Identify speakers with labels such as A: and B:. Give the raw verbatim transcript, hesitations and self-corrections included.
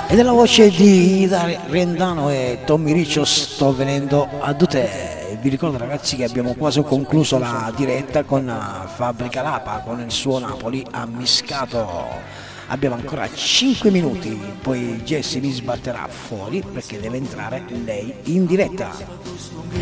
A: E della voce di Ida Rendano e Tommy Riccio sto venendo a Dute. Vi ricordo ragazzi che abbiamo quasi concluso la diretta con Fabbrica Lapa, con il suo Napoli ammiscato. Abbiamo ancora cinque minuti, poi Jessie mi sbatterà fuori perché deve entrare lei in diretta.